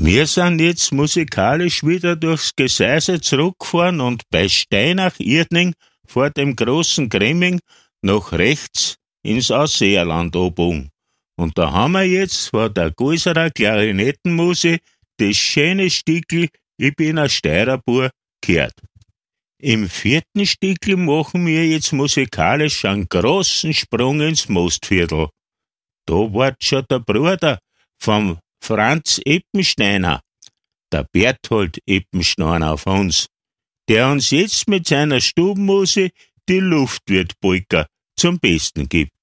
Wir sind jetzt musikalisch wieder durchs Gesäße zurückgefahren und bei Steinach-Irdning vor dem großen Gremming nach rechts ins Ausseerland abgebogen. Und da haben wir jetzt vor der Gulserer Klarinettenmusik das schöne Stickel Ich bin ein Steirerbur gehört. Im 4. Stickel machen wir jetzt musikalisch einen großen Sprung ins Mostviertel. Da wart schon der Bruder vom Franz Eppensteiner, der Berthold Eppensteiner auf uns, der uns jetzt mit seiner Stubenmusik die Luftwirt-Polka zum Besten gibt.